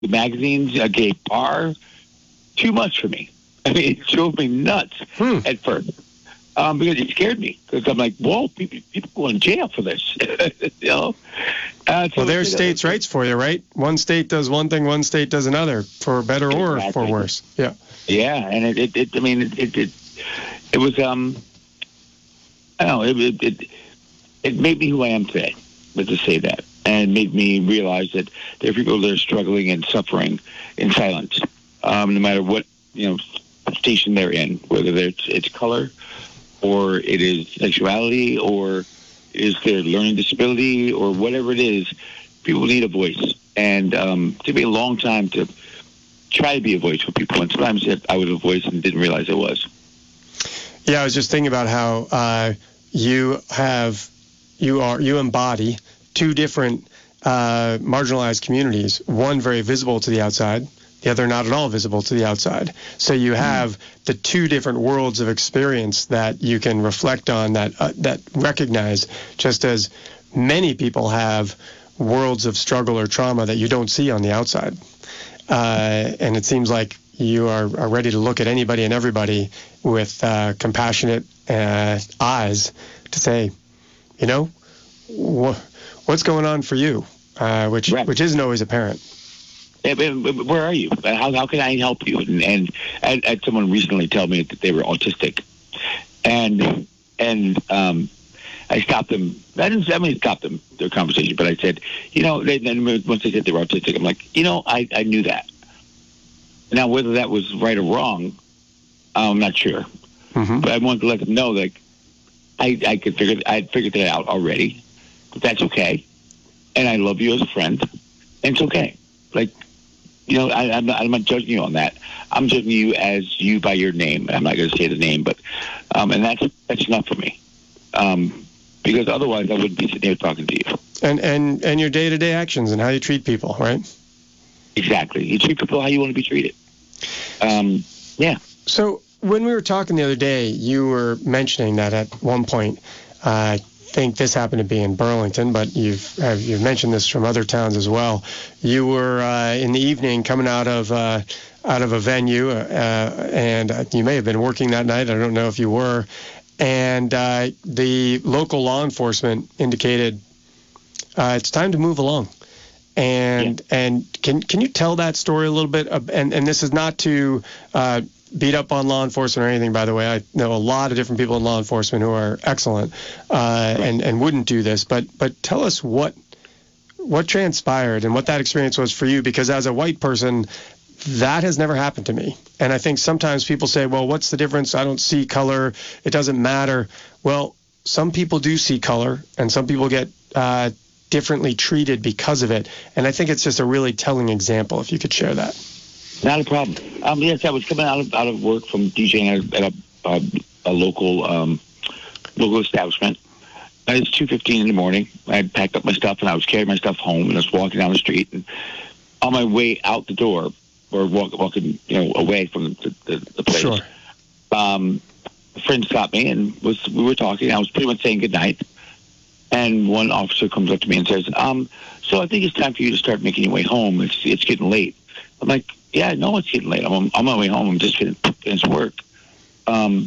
the magazines, a gay bar, too much for me. I mean, it drove me nuts at first. Because it scared me. Because I'm like, whoa, people go in jail for this. You know? Well, there's states' rights for you, right? One state does one thing, one state does another, for better or for worse. Yeah. Yeah, and it was I don't know, it made me who I am today. Let's just say that, and made me realize that there are people that are struggling and suffering in silence, no matter what station they're in, whether it's color, or it is sexuality, or is their learning disability, or whatever it is. People need a voice, and it took me a long time to try to be a voice for people, and sometimes I was a voice and didn't realize I was. Yeah, I was just thinking about how you embody two different marginalized communities, one very visible to the outside, the other not at all visible to the outside. So you have the two different worlds of experience that you can reflect on, that recognize, just as many people have worlds of struggle or trauma that you don't see on the outside. And it seems like you are ready to look at anybody and everybody with compassionate eyes to say, what's going on for you, which isn't always apparent. Where are you? How can I help you? And I had someone recently tell me that they were autistic, and I stopped them. I didn't stop them, their conversation, but I said, then once they said they were autistic, I'm like, I knew that. Now, whether that was right or wrong, I'm not sure. Mm-hmm. But I wanted to let them know that I'd figured that out already, but that's okay. And I love you as a friend, and it's okay. Like, I'm not judging you on that. I'm judging you as you by your name. I'm not going to say the name, but and that's enough for me. Because otherwise I wouldn't be sitting here talking to you. And your day-to-day actions and how you treat people, right? Exactly. You treat people how you want to be treated. Yeah. So when we were talking the other day, you were mentioning that at one point, I think this happened to be in Burlington, but you've mentioned this from other towns as well. You were in the evening coming out of a venue, and you may have been working that night. I don't know if you were. And the local law enforcement indicated it's time to move along. And can you tell that story a little bit? And this is not to beat up on law enforcement or anything, by the way. I know a lot of different people in law enforcement who are excellent and wouldn't do this. But tell us what transpired and what that experience was for you, because as a white person, that has never happened to me. And I think sometimes people say, well, what's the difference? I don't see color. It doesn't matter. Well, some people do see color, and some people get differently treated because of it. And I think it's just a really telling example, if you could share that. Not a problem. Yes, I was coming out of work from DJing at a local establishment. It's 2:15 in the morning. I had packed up my stuff, and I was carrying my stuff home, and I was walking down the street. And on my way out the door, or walking, away from the place. Sure. A friend stopped me, and we were talking. I was pretty much saying goodnight, and one officer comes up to me and says, "So I think it's time for you to start making your way home. It's getting late." I'm like, "Yeah, I know it's getting late. I'm on my way home. I'm just finished work. I'm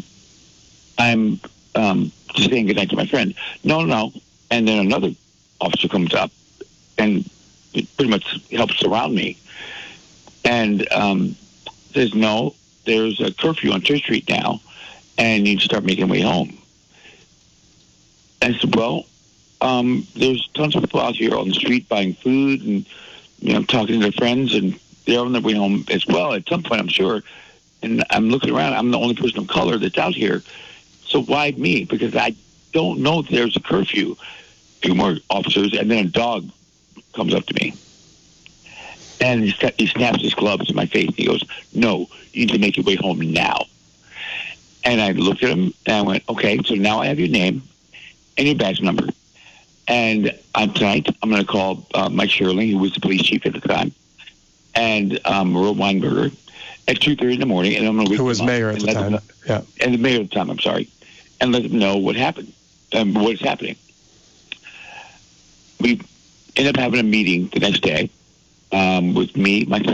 just saying goodnight to my friend." No. And then another officer comes up and pretty much helps surround me. And says, "No, there's a curfew on Church Street now, and you need to start making your way home." And I said, "Well, there's tons of people out here on the street buying food and, talking to their friends, and they're on their way home as well at some point, I'm sure. And I'm looking around. I'm the only person of color that's out here. So why me? Because I don't know if there's a curfew." Two more officers, and then a dog comes up to me. And he snaps his gloves in my face. And he goes, "No, you need to make your way home now." And I looked at him, and I went, "Okay, so now I have your name and your badge number. And tonight, I'm going to call Mike Shirley, who was the police chief at the time, and Merle Weinberger at 2:30 in the morning. And I'm going to who was mayor at the time. Yeah. And the mayor at the time, I'm sorry. And let them know what happened, what is happening." We ended up having a meeting the next day. with me, my